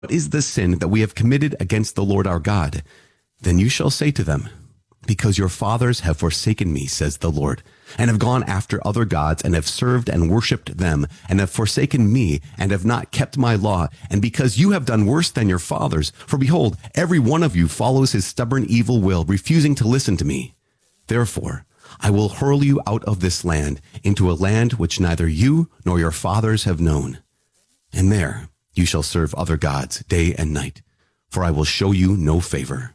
what is the sin that we have committed against the Lord our God? Then you shall say to them, because your fathers have forsaken me, says the Lord, and have gone after other gods, and have served and worshipped them, and have forsaken me, and have not kept my law, and because you have done worse than your fathers, for behold, every one of you follows his stubborn evil will, refusing to listen to me. Therefore, I will hurl you out of this land, into a land which neither you nor your fathers have known. And there you shall serve other gods day and night, for I will show you no favor.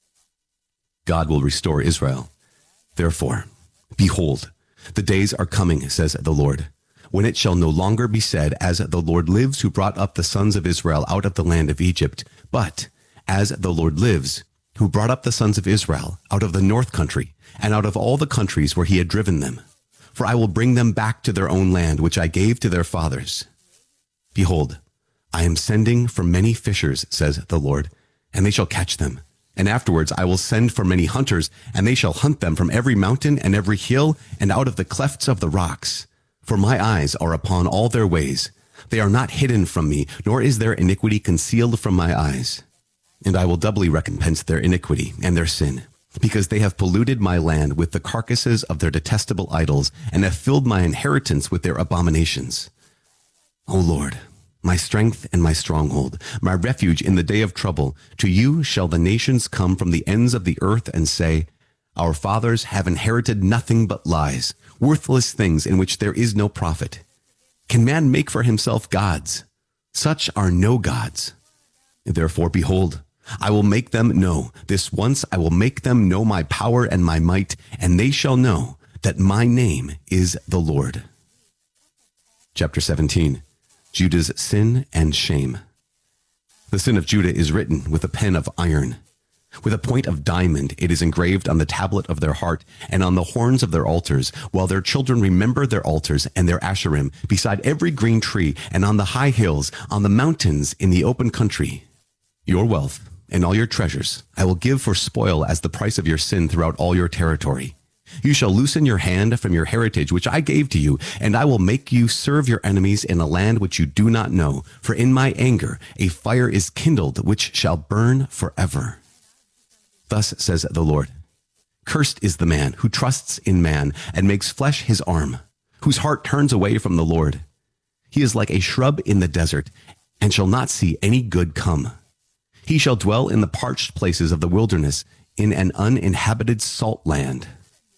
God will restore Israel. Therefore, behold, the days are coming, says the Lord, when it shall no longer be said, as the Lord lives, who brought up the sons of Israel out of the land of Egypt, but as the Lord lives, who brought up the sons of Israel out of the north country, and out of all the countries where he had driven them. For I will bring them back to their own land, which I gave to their fathers. Behold, I am sending for many fishers, says the Lord, and they shall catch them. And afterwards I will send for many hunters, and they shall hunt them from every mountain and every hill, and out of the clefts of the rocks. For my eyes are upon all their ways. They are not hidden from me, nor is their iniquity concealed from my eyes. And I will doubly recompense their iniquity and their sin, because they have polluted my land with the carcasses of their detestable idols, and have filled my inheritance with their abominations. O Lord, my strength and my stronghold, my refuge in the day of trouble, to you shall the nations come from the ends of the earth and say, our fathers have inherited nothing but lies, worthless things in which there is no profit. Can man make for himself gods? Such are no gods. Therefore, behold, I will make them know, this once I will make them know my power and my might, and they shall know that my name is the Lord. Chapter 17. Judah's sin and shame. The sin of Judah is written with a pen of iron. With a point of diamond it is engraved on the tablet of their heart and on the horns of their altars, while their children remember their altars and their Asherim, beside every green tree and on the high hills, on the mountains in the open country. Your wealth and all your treasures I will give for spoil as the price of your sin throughout all your territory. You shall loosen your hand from your heritage, which I gave to you, and I will make you serve your enemies in a land which you do not know. For in my anger a fire is kindled, which shall burn forever. Thus says the Lord, cursed is the man who trusts in man and makes flesh his arm, whose heart turns away from the Lord. He is like a shrub in the desert, and shall not see any good come. He shall dwell in the parched places of the wilderness, in an uninhabited salt land.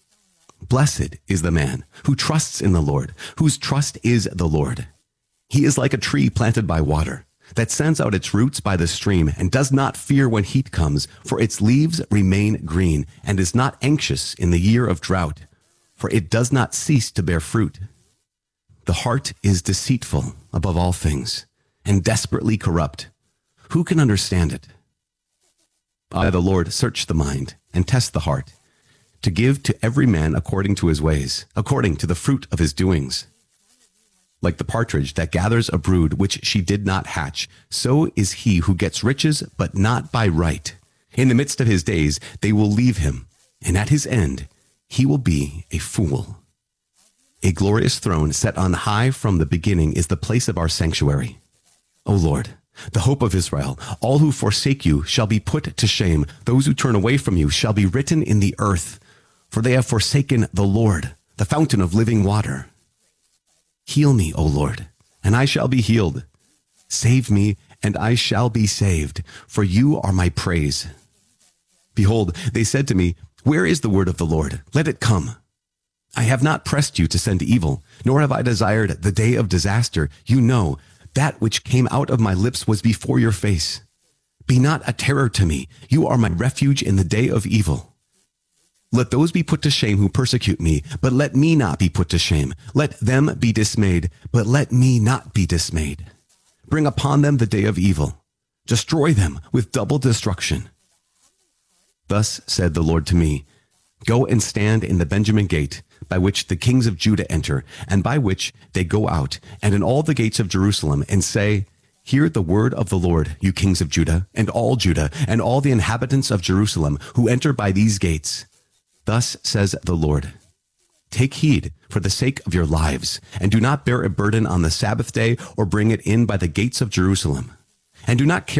Blessed is the man who trusts in the Lord, whose trust is the Lord. He is like a tree planted by water, that sends out its roots by the stream, and does not fear when heat comes, for its leaves remain green, and is not anxious in the year of drought, for it does not cease to bear fruit. The heart is deceitful above all things, and desperately corrupt. Who can understand it? I, the Lord, search the mind, and test the heart, to give to every man according to his ways, according to the fruit of his doings. Like the partridge that gathers a brood which she did not hatch, so is he who gets riches, but not by right. In the midst of his days they will leave him, and at his end he will be a fool. A glorious throne set on high from the beginning is the place of our sanctuary. O Lord, the hope of Israel, all who forsake you shall be put to shame. Those who turn away from you shall be written in the earth. For they have forsaken the Lord, the fountain of living water. Heal me, O Lord, and I shall be healed. Save me, and I shall be saved, for you are my praise. Behold, they said to me, where is the word of the Lord? Let it come. I have not pressed you to send evil, nor have I desired the day of disaster. You know, that which came out of my lips was before your face. Be not a terror to me. You are my refuge in the day of evil. Let those be put to shame who persecute me, but let me not be put to shame. Let them be dismayed, but let me not be dismayed. Bring upon them the day of evil. Destroy them with double destruction. Thus said the Lord to me, go and stand in the Benjamin gate, by which the kings of Judah enter, and by which they go out, and in all the gates of Jerusalem, and say, hear the word of the Lord, you kings of Judah, and all the inhabitants of Jerusalem, who enter by these gates. Thus says the Lord, take heed for the sake of your lives, and do not bear a burden on the Sabbath day, or bring it in by the gates of Jerusalem. and do not